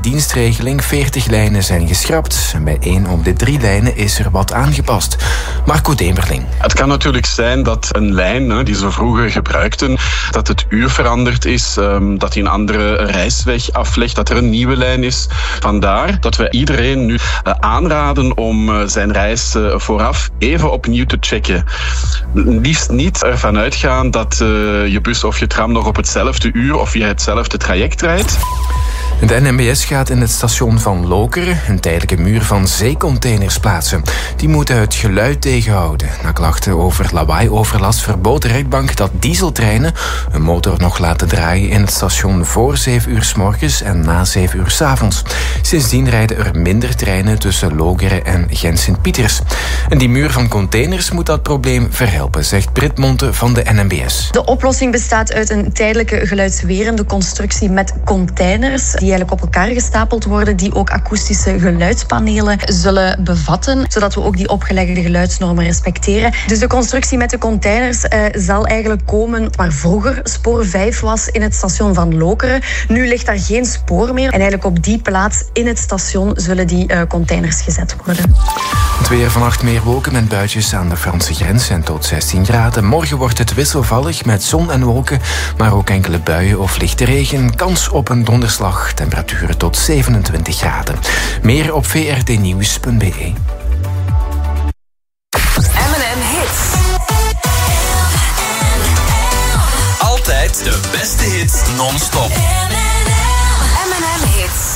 dienstregeling. 40 lijnen zijn geschrapt en bij 1 op de 3 lijnen is er wat aangepast. Marco Demerling. Het kan natuurlijk zijn dat een lijn die ze vroeger gebruikten, dat het uur veranderd is, dat hij een andere reisweg aflegt, dat er een nieuwe lijn is. Vandaar dat we iedereen nu aanraden om zijn reis vooraf even opnieuw te checken. Liefst niet ervan uitgaan dat je bus of je tram nog op hetzelfde uur of via hetzelfde traject rijdt. De NMBS gaat in het station van Lokeren een tijdelijke muur van zeecontainers plaatsen. Die moeten het geluid tegenhouden. Na klachten over lawaai-overlast verbood de rechtbank dat dieseltreinen een motor nog laten draaien in het station voor 7 uur 's morgens en na 7 uur 's avonds. Sindsdien rijden er minder treinen tussen Lokeren en Gent-Sint-Pieters. En die muur van containers moet dat probleem verhelpen, zegt Brit Monte van de NMBS. De oplossing bestaat uit een tijdelijke geluidswerende constructie met containers die eigenlijk op elkaar gestapeld worden, die ook akoestische geluidspanelen zullen bevatten, zodat we ook die opgelegde geluidsnormen respecteren. Dus de constructie met de containers zal eigenlijk komen waar vroeger spoor 5 was in het station van Lokeren. Nu ligt daar geen spoor meer en eigenlijk op die plaats in het station zullen die containers gezet worden. Het weer: vannacht meer wolken met buitjes aan de Franse grens en tot 16 graden. Morgen wordt het wisselvallig met zon en wolken, maar ook enkele buien of lichte regen. Kans op een donderslag. Temperaturen tot 27 graden. Meer op vrdnieuws.be. M&M Hits. Altijd de beste hits non-stop. M&M Hits.